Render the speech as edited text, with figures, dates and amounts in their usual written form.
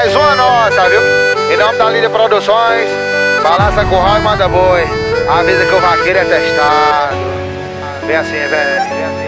mais uma nota, viu? Em nome da Líder Produções, balança curral e manda boi. Avisa que o vaqueiro é testado. Vem assim, velho.